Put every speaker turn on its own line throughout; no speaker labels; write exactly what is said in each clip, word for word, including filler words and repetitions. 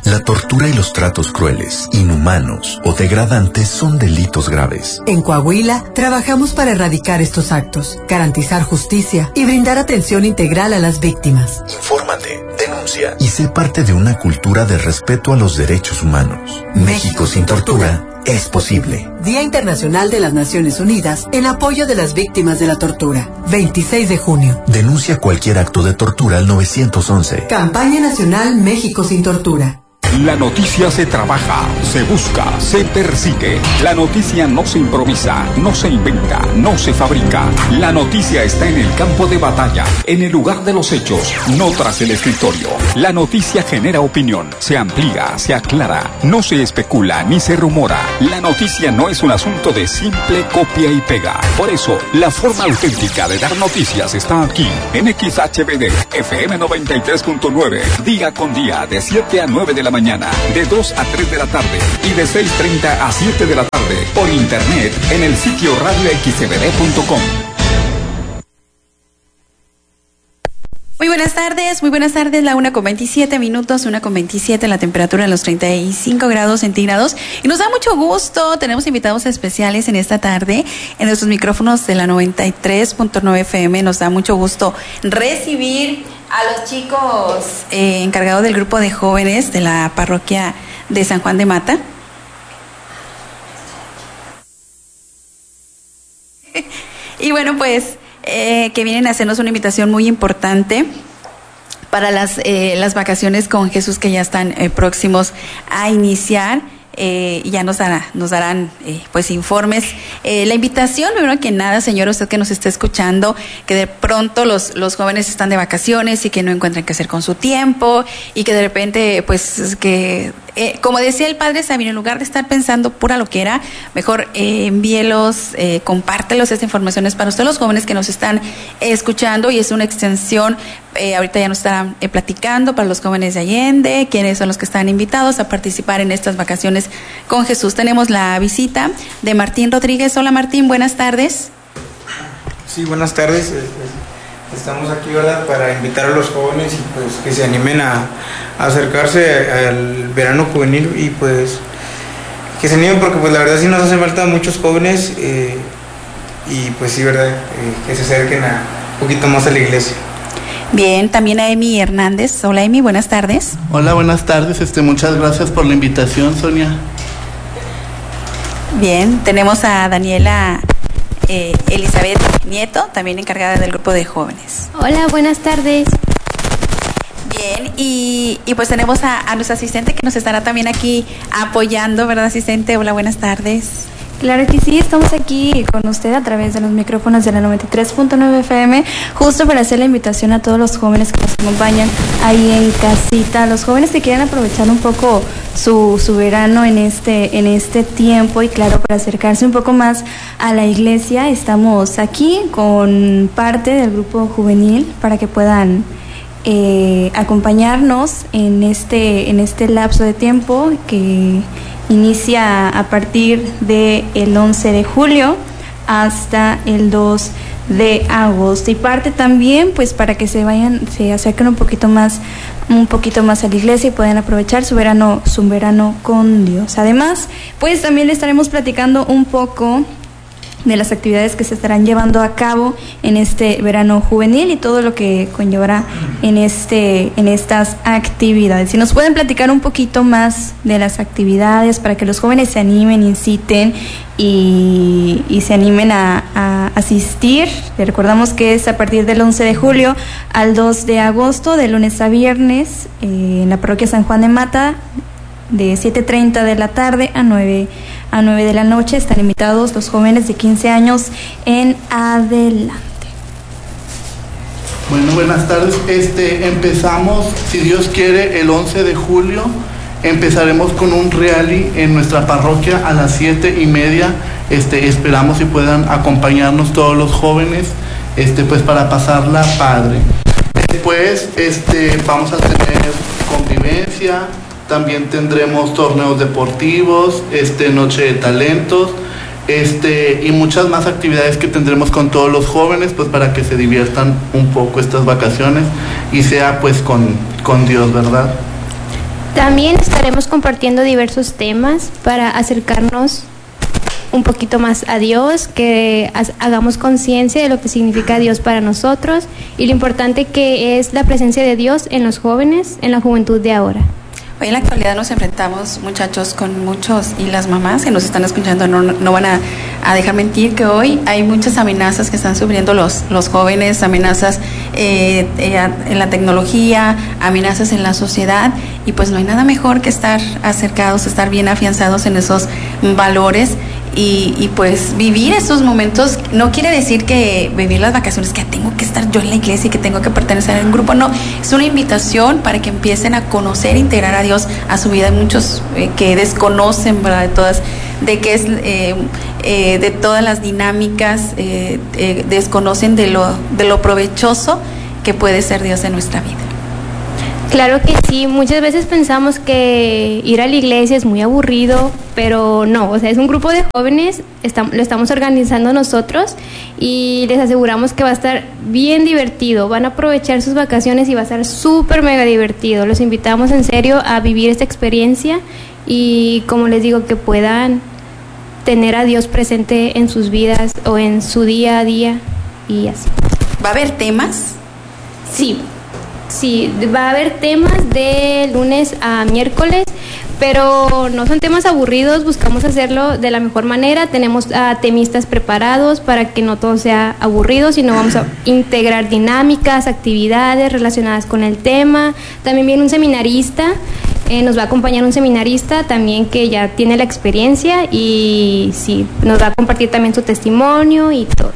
La tortura y los tratos crueles, inhumanos o degradantes son delitos graves.
En Coahuila, trabajamos para erradicar estos actos, garantizar justicia y brindar atención integral a las víctimas.
Infórmate, denuncia y sé parte de una cultura de respeto a los derechos humanos. México sin tortura es posible.
Día Internacional de las Naciones Unidas en apoyo de las víctimas de la tortura. veintiséis de junio.
Denuncia cualquier acto de tortura al nueve once.
Campaña Nacional México sin Tortura.
La noticia se trabaja, se busca, se persigue. La noticia no se improvisa, no se inventa, no se fabrica. La noticia está en el campo de batalla, en el lugar de los hechos, no tras el escritorio. La noticia genera opinión, se amplía, se aclara, no se especula ni se rumora. La noticia no es un asunto de simple copia y pega. Por eso, la forma auténtica de dar noticias está aquí, en X H B D, F M noventa y tres punto nueve, día con día, de siete a nueve de la mañana. De dos a tres de la tarde y de seis treinta a siete de la tarde por internet en el sitio radio x b d punto com.
Muy buenas tardes, muy buenas tardes, la una con veintisiete minutos, una con veintisiete, la temperatura en los treinta y cinco grados centígrados. Y nos da mucho gusto, tenemos invitados especiales en esta tarde en nuestros micrófonos de la noventa y tres punto nueve F M. Nos da mucho gusto recibir a los chicos eh, encargados del grupo de jóvenes de la parroquia de San Juan de Mata. Y bueno, pues eh, que vienen a hacernos una invitación muy importante para las, eh, las vacaciones con Jesús que ya están eh, próximos a iniciar. Eh, ya nos, dará, nos darán eh, pues informes. Eh, la invitación, primero que nada, señor, usted que nos está escuchando, que de pronto los, los jóvenes están de vacaciones y que no encuentran qué hacer con su tiempo y que de repente, pues, que, eh, como decía el padre Sabino, en lugar de estar pensando pura loquera, mejor eh, envíelos, eh, compártelos. Esta información es para ustedes, los jóvenes que nos están eh, escuchando, y es una extensión. Eh, ahorita ya nos estarán eh, platicando para los jóvenes de Allende, quiénes son los que están invitados a participar en estas vacaciones con Jesús. Tenemos la visita de Martín Rodríguez. Hola Martín, buenas tardes.
Sí, buenas tardes. Estamos aquí, ¿verdad?, para invitar a los jóvenes y pues que se animen a, a acercarse al verano juvenil y pues que se animen, porque pues la verdad sí nos hace falta muchos jóvenes eh, y pues sí, ¿verdad?, eh, que se acerquen a, un poquito más a la iglesia.
Bien, también a Emi Hernández. Hola Emi, buenas tardes.
Hola, buenas tardes, este, muchas gracias por la invitación, Sonia.
Bien, tenemos a Daniela eh, Elizabeth Nieto, también encargada del grupo de jóvenes.
Hola, buenas tardes.
Bien, y, y pues tenemos a, a nuestra asistente que nos estará también aquí apoyando, ¿verdad, asistente? Hola, buenas tardes.
Claro que sí, estamos aquí con usted a través de los micrófonos de la noventa y tres punto nueve F M, justo para hacer la invitación a todos los jóvenes que nos acompañan ahí en casita, los jóvenes que quieran aprovechar un poco su, su verano en este, en este tiempo, y claro, para acercarse un poco más a la iglesia. Estamos aquí con parte del grupo juvenil para que puedan eh, acompañarnos en este, en este lapso de tiempo que inicia a partir del once de julio hasta el dos de agosto, y parte también pues para que se vayan, se acerquen un poquito más un poquito más a la iglesia y puedan aprovechar su verano, su verano con Dios. Además, pues también le estaremos platicando un poco de las actividades que se estarán llevando a cabo en este verano juvenil y todo lo que conllevará en este en estas actividades. Si nos pueden platicar un poquito más de las actividades para que los jóvenes se animen, inciten y, y se animen a, a asistir. Les recordamos que es a partir del once de julio al dos de agosto, de lunes a viernes, eh, en la parroquia San Juan de Mata, de siete treinta de la tarde a nueve a nueve de la noche. Están invitados los jóvenes de quince años en adelante.
Bueno, buenas tardes. Este, empezamos, si Dios quiere, el once de julio. Empezaremos con un rally en nuestra parroquia a las siete y media. Este, esperamos si puedan acompañarnos todos los jóvenes, este, pues para pasarla padre. Después, este, vamos a tener convivencia. También tendremos torneos deportivos, este, noche de talentos, este, y muchas más actividades que tendremos con todos los jóvenes, pues para que se diviertan un poco estas vacaciones y sea pues con, con Dios, ¿verdad?
También estaremos compartiendo diversos temas para acercarnos un poquito más a Dios, que hagamos conciencia de lo que significa Dios para nosotros y lo importante que es la presencia de Dios en los jóvenes, en la juventud de ahora.
Hoy en la actualidad nos enfrentamos, muchachos, con muchos, y las mamás que nos están escuchando no, no van a, a dejar mentir que hoy hay muchas amenazas que están sufriendo los, los jóvenes, amenazas eh, eh, en la tecnología, amenazas en la sociedad, y pues no hay nada mejor que estar acercados, estar bien afianzados en esos valores. Y, y pues vivir estos momentos no quiere decir que vivir las vacaciones, que tengo que estar yo en la iglesia y que tengo que pertenecer a un grupo, no, es una invitación para que empiecen a conocer, integrar a Dios a su vida. Hay muchos eh, que desconocen, ¿verdad?, de todas, de qué es, eh, eh, de todas las dinámicas, eh, eh, desconocen de lo, de lo provechoso que puede ser Dios en nuestra vida.
Claro que sí, muchas veces pensamos que ir a la iglesia es muy aburrido, pero no, o sea, es un grupo de jóvenes, estamos, lo estamos organizando nosotros y les aseguramos que va a estar bien divertido, van a aprovechar sus vacaciones y va a estar súper mega divertido. Los invitamos en serio a vivir esta experiencia y, como les digo, que puedan tener a Dios presente en sus vidas o en su día a día y así.
¿Va a haber temas?
Sí. Sí, va a haber temas de lunes a miércoles, pero no son temas aburridos, buscamos hacerlo de la mejor manera. Tenemos uh, temistas preparados para que no todo sea aburrido, sino vamos a integrar dinámicas, actividades relacionadas con el tema. También viene un seminarista, eh, nos va a acompañar un seminarista también que ya tiene la experiencia y sí, nos va a compartir también su testimonio y todo.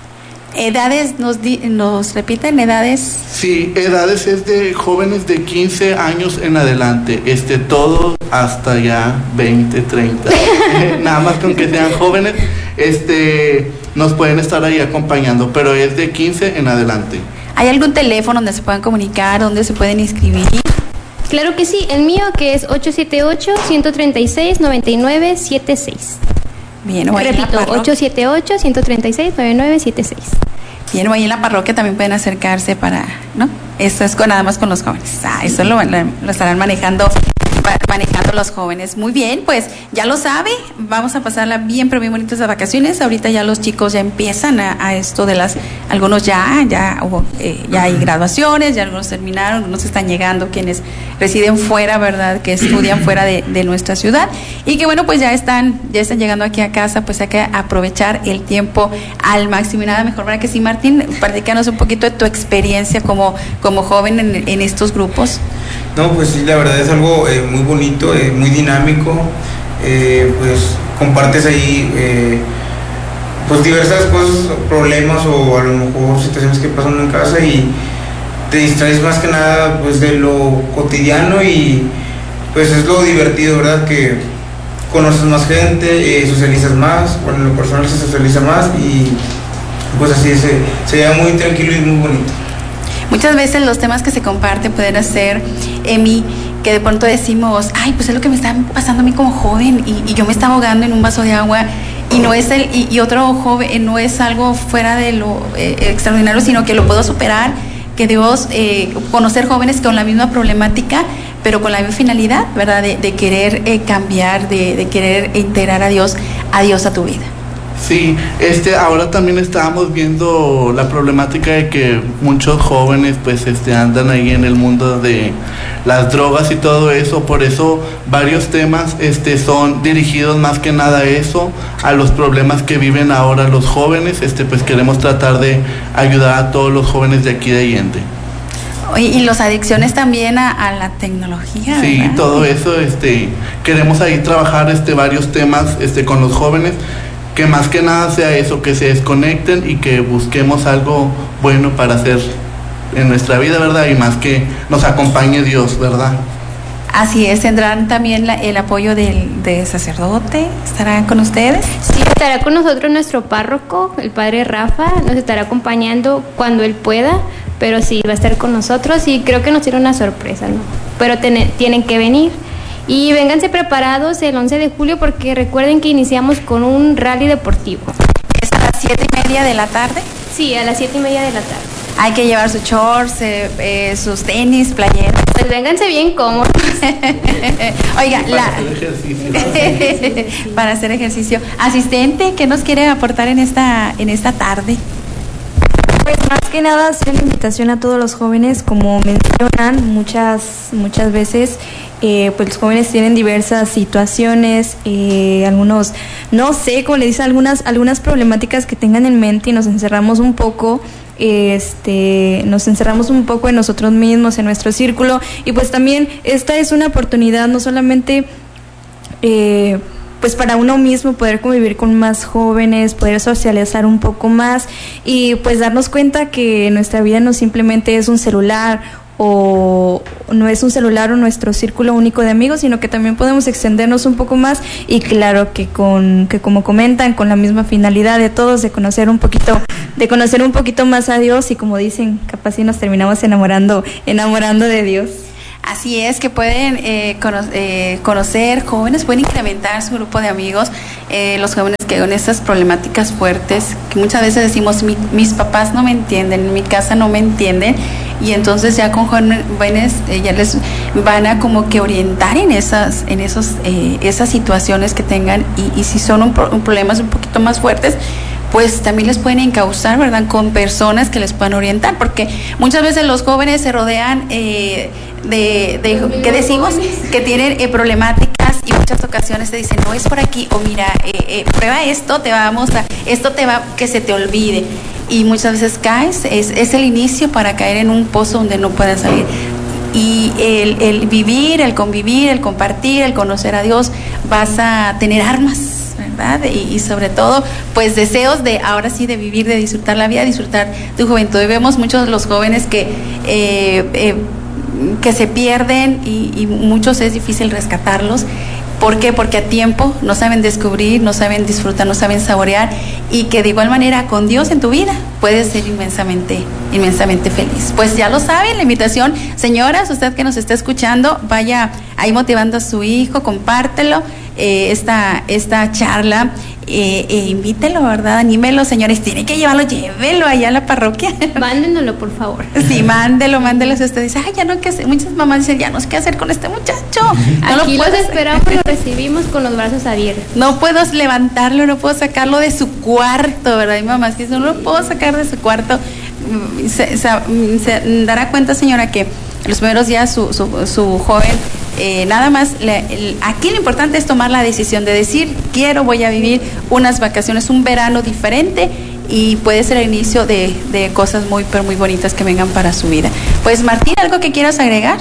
¿Edades nos, di, nos repiten? ¿Edades?
Sí, edades es de jóvenes de quince años en adelante, este, todo hasta ya veinte, treinta. Nada más con que sean jóvenes, este, nos pueden estar ahí acompañando, pero es de quince en adelante.
¿Hay algún teléfono donde se puedan comunicar, donde se pueden inscribir?
Claro que sí, el mío que es ocho siete ocho, uno tres seis, nueve nueve siete seis.
Bien, o
repito, ocho siete ocho, uno tres seis, nueve nueve siete seis.
Bien, o ahí en la parroquia también pueden acercarse para, ¿no? Eso es con, nada más con los jóvenes. Ah, eso lo, lo, lo estarán manejando manejando los jóvenes. Muy bien, pues ya lo sabe, vamos a pasarla bien, pero bien bonitas las vacaciones. Ahorita ya los chicos ya empiezan a, a esto de las, algunos ya, ya hubo, eh, ya hay graduaciones, ya algunos terminaron, algunos están llegando, quienes residen fuera, ¿verdad?, que estudian fuera de, de nuestra ciudad, y que bueno, pues ya están, ya están llegando aquí a casa, pues hay que aprovechar el tiempo al máximo y nada mejor. ¿Verdad que sí, Martín? Platícanos un poquito de tu experiencia como, como joven en, en estos grupos.
No, pues sí, la verdad es algo eh, muy bonito, eh, muy dinámico, eh, pues compartes ahí eh, pues diversas cosas, problemas o a lo mejor situaciones que pasan en casa y te distraes más que nada pues de lo cotidiano y pues es lo divertido, ¿verdad? Que conoces más gente, eh, socializas más, bueno, en lo personal se socializa más y pues así se, se lleva muy tranquilo y muy bonito.
Muchas veces los temas que se comparten pueden ser, Emi, que de pronto decimos, ay, pues es lo que me está pasando a mí como joven y, y yo me estaba ahogando en un vaso de agua y no es el y, y otro joven, no es algo fuera de lo eh, extraordinario, sino que lo puedo superar, que Dios, eh, conocer jóvenes con la misma problemática, pero con la misma finalidad, ¿verdad?, de, de querer eh, cambiar, de, de querer integrar a Dios, a Dios a tu vida.
Sí, este, ahora también estábamos viendo la problemática de que muchos jóvenes pues este, andan ahí en el mundo de las drogas y todo eso, por eso varios temas este, son dirigidos más que nada a eso, a los problemas que viven ahora los jóvenes, este, pues queremos tratar de ayudar a todos los jóvenes de aquí de Allende.
Y las adicciones también a, a la tecnología,
sí,
¿verdad?
Todo eso, este, queremos ahí trabajar este, varios temas este, con los jóvenes, que más que nada sea eso, que se desconecten y que busquemos algo bueno para hacer en nuestra vida, ¿verdad? Y más que nos acompañe Dios, ¿verdad?
Así es, tendrán también la, el apoyo del, del sacerdote, ¿estarán con ustedes?
Sí, estará con nosotros nuestro párroco, el padre Rafa, nos estará acompañando cuando él pueda, pero sí, va a estar con nosotros y creo que nos tiene una sorpresa, ¿no? Pero ten, tienen que venir. Y vénganse preparados el once de julio porque recuerden que iniciamos con un rally deportivo.
¿Es a las siete y media de la tarde?
Sí, a las siete y media de la tarde.
Hay que llevar sus shorts, eh, eh, sus tenis, playeras.
Pues vénganse bien cómodos.
Oiga,
para
la...
hacer ejercicio.
para hacer ejercicio. Asistente, ¿qué nos quiere aportar en esta, en esta tarde?
Pues más que nada hacer una invitación a todos los jóvenes, como mencionan muchas muchas veces, eh, pues los jóvenes tienen diversas situaciones, eh, algunos, no sé, como le dicen, algunas algunas problemáticas que tengan en mente y nos encerramos un poco, este, nos encerramos un poco en nosotros mismos, en nuestro círculo, y pues también esta es una oportunidad no solamente eh, pues para uno mismo poder convivir con más jóvenes, poder socializar un poco más y pues darnos cuenta que nuestra vida no simplemente es un celular o no es un celular o nuestro círculo único de amigos, sino que también podemos extendernos un poco más y claro que con que como comentan, con la misma finalidad de todos de conocer un poquito de conocer un poquito más a Dios y como dicen, capaz si nos terminamos enamorando enamorando de Dios.
Así es, que pueden eh, cono- eh, conocer jóvenes, pueden incrementar su grupo de amigos, eh, los jóvenes que con estas problemáticas fuertes, que muchas veces decimos, Mi, mis papás no me entienden, en mi casa no me entienden, y entonces ya con jóvenes eh, ya les van a como que orientar en esas en esos eh, esas situaciones que tengan, y, y si son un, pro- un problemas un poquito más fuertes, pues también les pueden encauzar, ¿verdad?, con personas que les puedan orientar, porque muchas veces los jóvenes se rodean eh, de, de ¿qué decimos? Que tienen eh, problemáticas, y muchas ocasiones te dicen, no es por aquí, o mira, eh, eh, prueba esto, te vamos a, esto te va, que se te olvide, y muchas veces caes, es, es el inicio para caer en un pozo donde no puedas salir. Y el, el vivir, el convivir, el compartir, el conocer a Dios, vas a tener armas, ¿verdad? Y, y sobre todo, pues deseos de ahora sí de vivir, de disfrutar la vida, disfrutar tu juventud. Y vemos muchos de los jóvenes que eh, eh, que se pierden y, y muchos es difícil rescatarlos. ¿Por qué? Porque a tiempo no saben descubrir, no saben disfrutar, no saben saborear, y que de igual manera con Dios en tu vida puedes ser inmensamente, inmensamente feliz. Pues ya lo saben, la invitación, señoras, usted que nos está escuchando, vaya ahí motivando a su hijo, compártelo, eh, esta, esta charla, eh, eh, invítelo, ¿verdad? Anímelo, señores, tiene que llevarlo, llévelo allá a la parroquia.
Mándenoslo, por favor.
Sí, mándelo, mándelo. Si usted dice, ay, ya no hay que hacer, muchas mamás dicen, ya no sé qué hacer con este muchacho. No
Aquí
lo
los
puedes
esperamos, lo recibimos con los brazos abiertos.
No puedo levantarlo, no puedo sacarlo de su cuarto, ¿verdad? Mi mamá que no lo puedo sacar de su cuarto. Se, se, se dará cuenta, señora, que los primeros días su, su, su joven, eh, nada más, le, el, aquí lo importante es tomar la decisión de decir, quiero, voy a vivir unas vacaciones, un verano diferente, y puede ser el inicio de, de cosas muy, pero muy bonitas que vengan para su vida. Pues Martín, ¿algo que quieras agregar?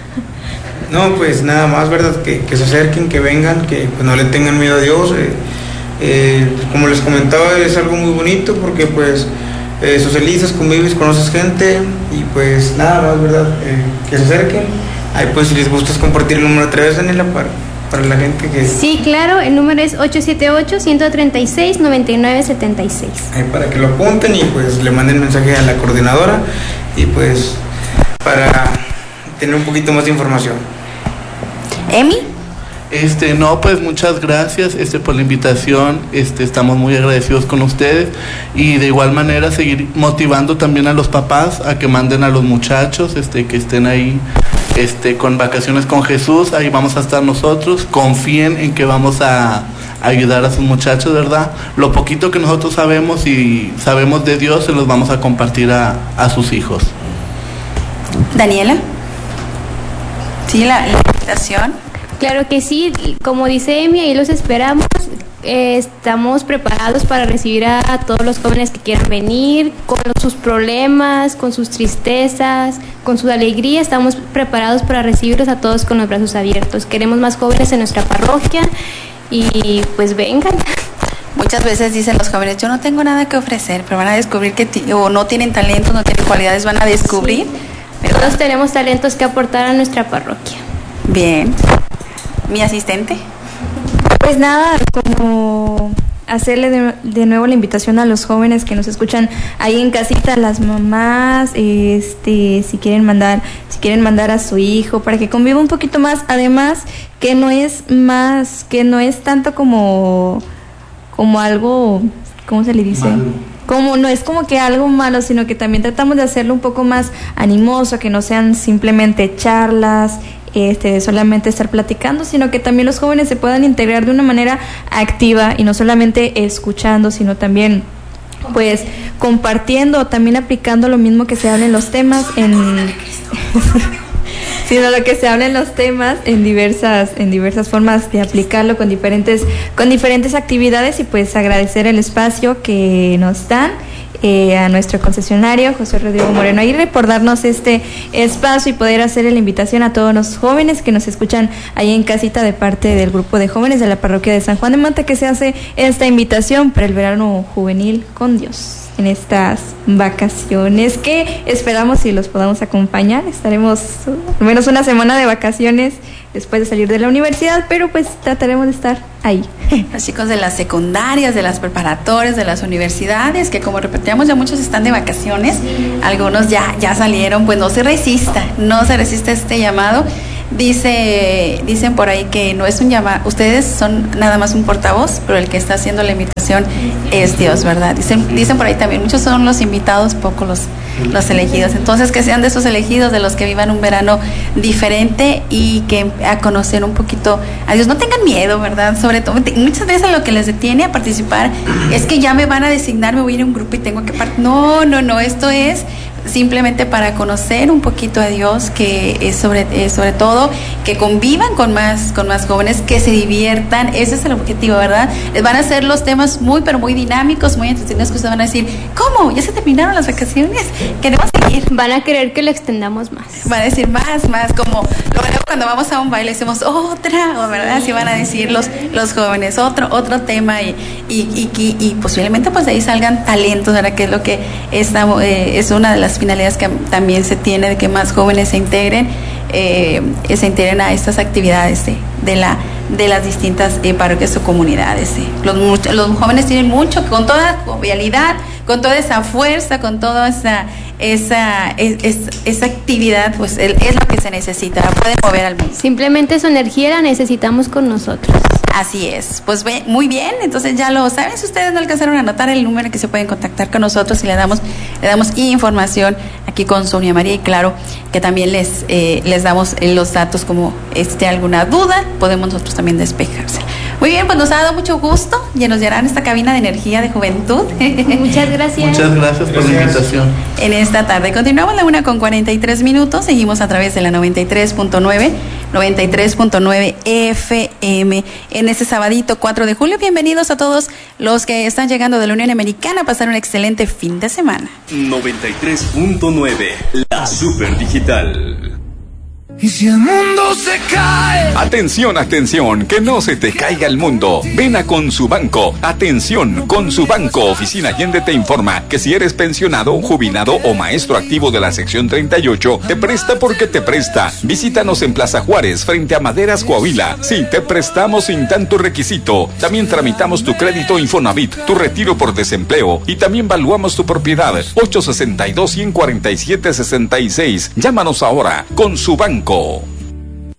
No, pues nada más, ¿verdad? Que, que se acerquen, que vengan, que pues, no le tengan miedo a Dios. Eh, eh, como les comentaba, es algo muy bonito porque pues eh, socializas, convives, conoces gente, y pues nada más, ¿verdad? Eh, que se acerquen. Ahí pues si les gusta compartir el número otra vez, Daniela, para, para la gente que...
Sí, claro, el número es ocho siete ocho, uno tres seis, nueve nueve siete seis.
Ahí para que lo apunten y pues le manden mensaje a la coordinadora, y pues para tener un poquito más de información.
¿Emi?
Este, no, pues muchas gracias este, por la invitación, este, estamos muy agradecidos con ustedes, y de igual manera seguir motivando también a los papás a que manden a los muchachos, este, que estén ahí este, con Vacaciones con Jesús. Ahí vamos a estar nosotros, confíen en que vamos a ayudar a sus muchachos, ¿verdad? Lo poquito que nosotros sabemos y sabemos de Dios se los vamos a compartir a, a sus hijos.
Daniela, sí, la, la invitación.
Claro que sí, como dice Emi, ahí los esperamos. Eh, estamos preparados para recibir a, a todos los jóvenes que quieran venir, con sus problemas, con sus tristezas, con su alegría. Estamos preparados para recibirlos a todos con los brazos abiertos. Queremos más jóvenes en nuestra parroquia y pues vengan.
Muchas veces dicen los jóvenes, yo no tengo nada que ofrecer, pero van a descubrir que t- o no tienen talento, no tienen cualidades, van a descubrir.
Sí. Todos tenemos talentos que aportar a nuestra parroquia.
Bien. ¿Mi asistente?
Pues nada, como hacerle de, de nuevo la invitación a los jóvenes que nos escuchan ahí en casita, a las mamás, este, si quieren mandar, si quieren mandar a su hijo para que conviva un poquito más, además que no es más, que no es tanto como, como algo, ¿cómo se le dice?
Malo.
como no es como que algo malo, sino que también tratamos de hacerlo un poco más animoso, que no sean simplemente charlas, este, solamente estar platicando, sino que también los jóvenes se puedan integrar de una manera activa y no solamente escuchando, sino también pues compartiendo, también aplicando lo mismo que se habla en los temas en sino lo que se habla en los temas en diversas en diversas formas de aplicarlo con diferentes con diferentes actividades. Y pues agradecer el espacio que nos dan eh, a nuestro concesionario José Rodrigo Moreno Aguirre por darnos este espacio y poder hacer la invitación a todos los jóvenes que nos escuchan ahí en casita de parte del grupo de jóvenes de la parroquia de San Juan de Mata, que se hace esta invitación para el verano juvenil con Dios en estas vacaciones, que esperamos si los podamos acompañar. Estaremos al menos una semana de vacaciones después de salir de la universidad, pero pues trataremos de estar ahí.
Los chicos de las secundarias, de las preparatorias, de las universidades, que como repetíamos ya muchos están de vacaciones, algunos ya, ya salieron, pues no se resista, no se resista este llamado. Dice, dicen por ahí que no es un llamado, ustedes son nada más un portavoz, pero el que está haciendo la invitación es Dios, ¿verdad? Dicen, dicen por ahí también, muchos son los invitados, pocos los, los elegidos. Entonces, que sean de esos elegidos, de los que vivan un verano diferente y que a conocer un poquito a Dios. No tengan miedo, ¿verdad? Sobre todo, muchas veces lo que les detiene a participar es que ya me van a designar, me voy a ir a un grupo y tengo que participar. No, no, no, esto es simplemente para conocer un poquito a Dios, que es sobre, es sobre todo que convivan con más, con más jóvenes, que se diviertan. Ese es el objetivo, ¿verdad? Les van a hacer los temas muy, pero muy dinámicos, muy entretenidos, que ustedes van a decir, ¿cómo? ¿Ya se terminaron las vacaciones? Queremos seguir.
Van a querer que lo extendamos más.
Van a decir más, más, como luego cuando vamos a un baile decimos otra, ¿verdad? Así van a decir los, los jóvenes, otro, otro tema y, y, y, y, y posiblemente pues de ahí salgan talentos, ¿verdad? Que es lo que está, eh, es una de las finalidades que también se tiene, de que más jóvenes se integren, eh, se integren a estas actividades de, de la de las distintas eh, parroquias o comunidades. Eh. Los, los jóvenes tienen mucho, con toda jovialidad, con toda esa fuerza, con toda esa esa es, es, esa actividad, pues es, es lo que se necesita, puede mover al mundo.
Simplemente su energía la necesitamos con nosotros.
Así es, pues ve, muy bien, entonces ya lo saben. Si ustedes no alcanzaron a anotar el número que se pueden contactar con nosotros y le damos le damos información aquí con Sonia María, y claro que también les eh, les damos los datos, como esté alguna duda, podemos nosotros también despejarse. Muy bien, pues nos ha dado mucho gusto y nos llevarán esta cabina de energía de juventud.
Muchas gracias.
Muchas gracias por la invitación.
En esta tarde continuamos la una con cuarenta y tres minutos, seguimos a través de la noventa y tres punto nueve, noventa y tres punto nueve F M en este sabadito cuatro de julio. Bienvenidos a todos los que están llegando de la Unión Americana a pasar un excelente fin de semana.
noventa y tres punto nueve, la super digital.
¿Y si el mundo se cae? Atención, atención, que no se te caiga el mundo. Ven a Consubanco. Atención, Consubanco Oficina Allende te informa que si eres pensionado, jubilado o maestro activo de la sección treinta y ocho, te presta porque te presta. Visítanos en Plaza Juárez, frente a Maderas, Coahuila. Sí, te prestamos sin tanto requisito. También tramitamos tu crédito Infonavit, tu retiro por desempleo y también valuamos tu propiedad. ocho sesenta y dos, ciento cuarenta y siete, sesenta y seis. Llámanos ahora. Consubanco.